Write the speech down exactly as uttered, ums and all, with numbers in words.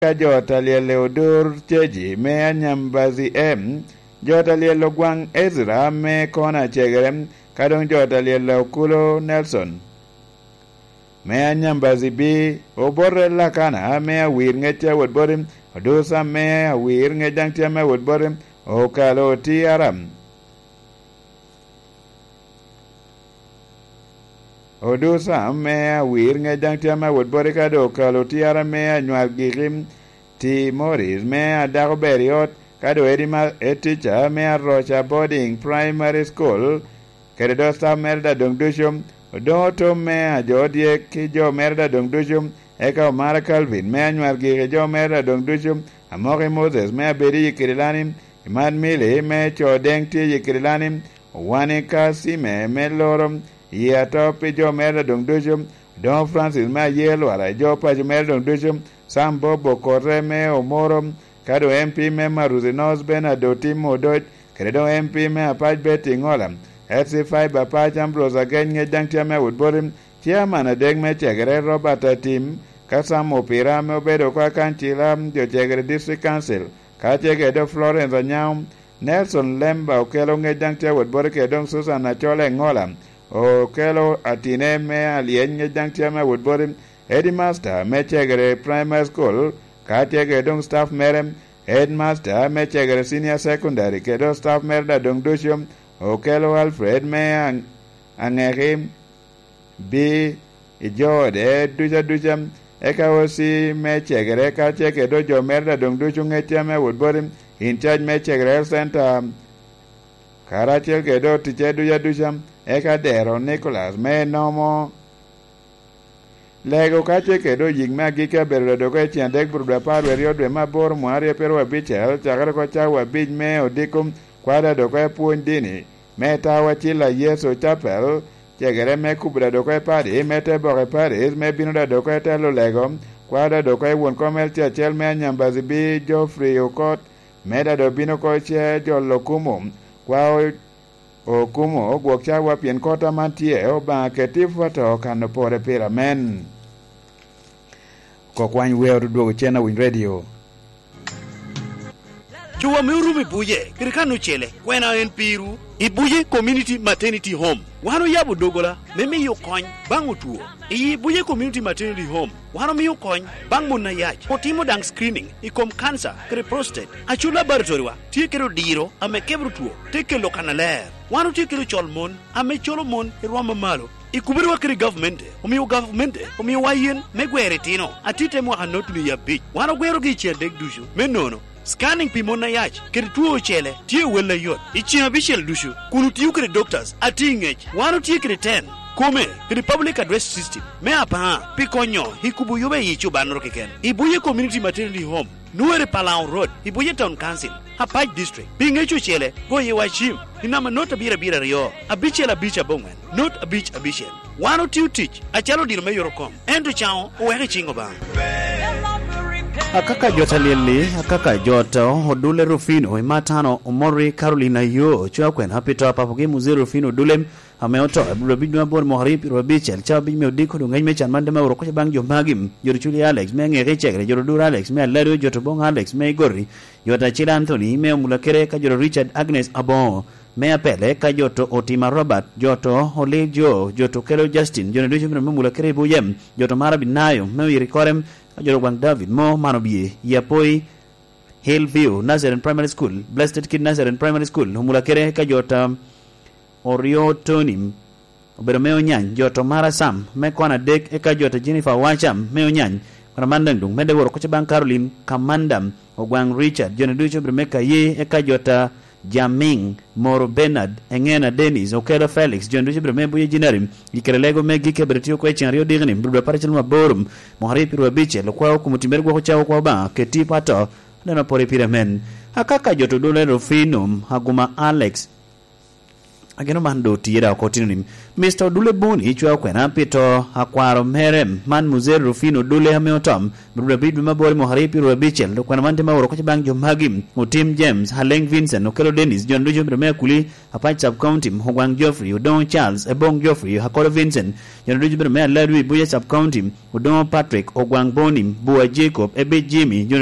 ka jota liele odur cheji me anyambazi em jota liele gwang Ezra me kona chegerem kadong jota liele okulo Nelson me anyambazi bi oborre lakana me awir ngecha wodborim odusa me awir ngejangtia me wodborim okalo ti aram odusa me awir ngejangtia me wodborim kado okalo ti aram me anywal girim ti Morris me adago beriot kado edima eticha me arrocha boarding primary school kede dosta merda dongdushum Doto me a jodie ki jo merda dong dushum eka omara Calvin me anywar gi jo merda dong dushum amore Moses me abedi kirilanim iman mili me chodeng ti kirilanim wani kasi me me lorom ya topi jo merda dong dushum Don Francis me yelo ala jo pa jo merda dong dushum sambo bokore me omorom kado M P me maruzinos bena doti modoj kredo M P me apaj beti ngolam F C five Bapa Chambros again ngejang tiame woodborim chairman adeg me chegre Robert Atim kasam opira me obedo kwa kanchila jo chegre district council ka chege do Florence Anyam Nelson Lemba okelo ngejang tia woodbor ke dong Susan Achole ngola okelo atine me alien ngejang tiame woodborim headmaster me chegre primary school ka chege dong staff merem headmaster me chegre senior secondary ke do staff merda dong dushum okelo Alfred me angerim bi ijode duja duja eka osi me chegre ka cheke do jo merda dong duchu ngetia me woodborim in charge me chegre center karachel ke do tiche duja duja eka dero Nicholas me nomo lego ka cheke do ying me gika berdo do ke chiandek burda par verio de ma bor muari pero bichel chagre ko chawa bij me odikum kwada do ko puondini meta wachila Yeso chapel chegere me kubra do ko pari mete bore pari me binoda do ko telo lego kwada do ko won komel chel me nyambazi bi Geoffrey Okot meda do bino ko che jo lokumo kwa okumo gwokcha wa pien kota mantie oba ketifu to kan pore piramen ko kwany weru do chena win radio Chuwa miuru mibuye, kirikanu chele, kwena en piru, ibuye community maternity home. Wano yabu dogola, meme yu kony, bangu tuo. Ibuye community maternity home, wano miyu kony, bangu na yaj. Potimo dang screening, ikom cancer, kere prostate. Achu laboratory wa, tiye kero diro, ame kebru tuo, teke lo kanaler. Wano tiye kero chol mon, ame cholo mon, irwama malo. Ikubiri wa kiri government, umiyu government, umiyu wayen, megwere tino, atite mwa hanotu ni ya bitch. Wano gwero gichia dek dushu, menono. Scanning pimona yach, kiri tuo chele, tiye wela yot, ichi abishel dushu, kunu tiyu kiri doctors, ati ngech, wano tiye kiri ten, kome, kiri public address system, me apa, pikonyo, hikubu yube yichu banro keken, ibuye community maternity home, nuere Palau Road, ibuye town council, Hapaj district, pingechu chele, goye wachim, inama not abira bira rio, abichel abicha bongwen, not abich abichel, wano tiyu teach, achalo dino me yorokom, endo chao, uweke chingo bang. Akaka jota lili, akaka jota Odule Rufino, imatano Omori Carolina Yo, chua kwen hapito hapa poke muzi Rufino Dulem, hameoto, abibidwa mabor moharipi, rubichel, chao bimi odiko, dunganyi mechan mande ma urokocha bang jomagim, jorichuli Alex, me ngeke chekre, jorodura Alex, me alario jotobong Alex, me igori, jota chila Anthony, me omulakere ka joro Richard Agnes Abon, me apele ka joto Otima Robert, joto Ole Jo, joto Kelo Justin, jono dujo mene omulakere buyem, joto Mara Binayo, me uirikorem, Ajoro Wang David Mo Manobie Yapoi Hillview Nazarene Primary School Blessed Kid Nazarene Primary School Humulakere Kajota Orio Tonim Obero Meo Nyan Joto Mara Sam Mekwana Dek Eka Jota Jennifer Wacham Meo Nyan Kana Mandandung Mende Woro Kochebang Caroline Kamandam Ogwang Richard Jona Ducho Bremeka Ye Eka Jota Jaming Moro Bernard Engena Dennis Okelo Felix John Ducho Bremebo Ye Jinarim Ikerelego Megi Kebretio Kwechan Rio Dignim Bruda Parachel Maborum Moharipi Ruabiche Lokwa Kumutimergo Hochao Kwa Ba Keti Pato Nena Pore Piramen Akaka Joto Dole Rofinum Haguma Alex ageno man do tira kotino ni Mister Dule Boni chwa kwena pito akwaro merem man Muzer Rufino Dule hameotom Brabid mabori moharipi Rabichel do kwena mante mawro ko bang jomagim Mutim James Haleng Vincent Okelo Dennis John Lujo Bremea Kuli Apach Sub County Hogwang Geoffrey Udon Charles Ebong Geoffrey Hakoro Vincent John Lujo Bremea Ladwi Buya Sub County Udon Patrick Ogwang Boni Bua Jacob Ebe Jimmy